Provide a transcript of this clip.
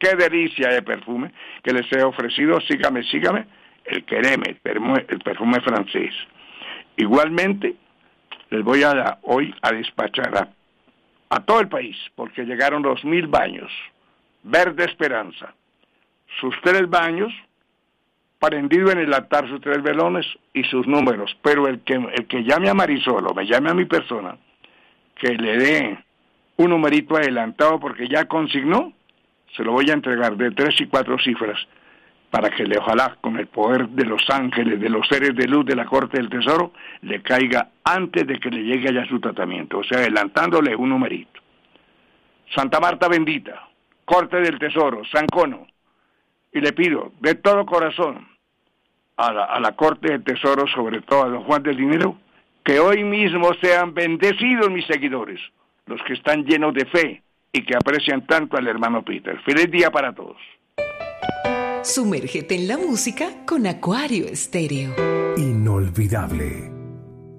qué delicia de perfume que les he ofrecido. Sígame, el Quereme, el perfume francés. Igualmente, les voy hoy a despachar a todo el país, porque llegaron los 1000 baños. Verde Esperanza. Sus 3 baños, prendido en el altar, sus 3 velones y sus números. Pero el que llame a Marisol o me llame a mi persona, que le dé un numerito adelantado porque ya consignó, se lo voy a entregar de 3 y 4 cifras para que ojalá con el poder de los ángeles, de los seres de luz de la Corte del Tesoro, le caiga antes de que le llegue allá su tratamiento, o sea, adelantándole un numerito. Santa Marta bendita, Corte del Tesoro, San Cono, y le pido de todo corazón a la Corte del Tesoro, sobre todo a don Juan del Dinero, que hoy mismo sean bendecidos mis seguidores, los que están llenos de fe y que aprecian tanto al hermano Peter. Feliz día para todos. Sumérgete en la música con Acuario Estéreo. Inolvidable.